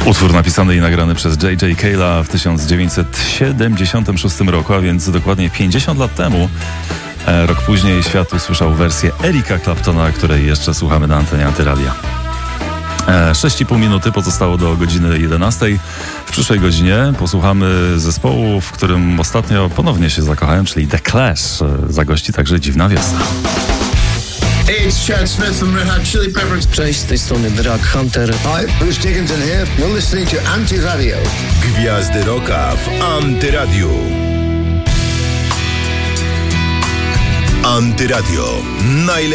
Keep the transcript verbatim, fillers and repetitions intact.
Utwór napisany i nagrany przez J J Cale'a w tysiąc dziewięćset siedemdziesiątym szóstym roku, a więc dokładnie pięćdziesiąt lat temu. E, rok później świat usłyszał wersję Erika Claptona, której jeszcze słuchamy na antenie Antyradia. E, sześć i pół minuty pozostało do godziny jedenastej. W przyszłej godzinie posłuchamy zespołu, w którym ostatnio ponownie się zakochałem, czyli The Clash. E, zagości także Dziwna Wiosna. Hey, it's Chad Smith from Red Hot Chili Peppers. Cześć, z tej strony Drag Hunter. Hi, Bruce Dickinson here. You're listening to Antyradio. Gwiazdy Rocka w Antyradiu. Antyradio. Najlepsze